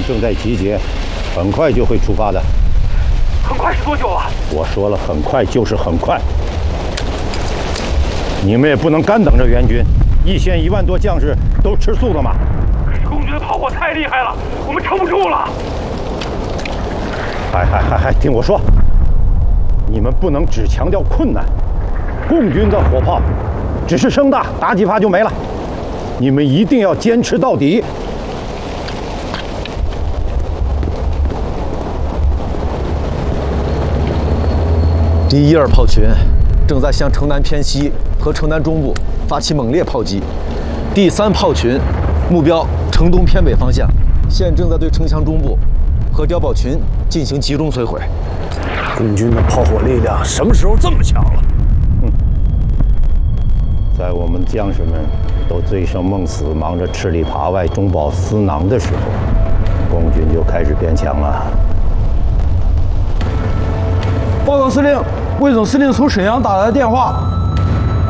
正在集结，很快就会出发的。 很快是多久啊？ 我说了，很快就是很快。你们也不能干等着援军，一线1万多将士都吃素了吗？ 可是共军的炮火太厉害了，我们撑不住了。 还，听我说，你们不能只强调困难。共军的火炮只是声大，打几发就没了。你们一定要坚持到底。 第1、2炮群正在向城南偏西和城南中部发起猛烈炮击。第3炮群目标城东偏北方向，现正在对城墙中部和碉堡群进行集中摧毁。 共军的炮火力量什么时候这么强了？ 在我们将士们都醉生梦死、忙着吃里扒外、中饱私囊的时候，共军就开始变强了。 报告司令，魏总司令从沈阳打来的电话，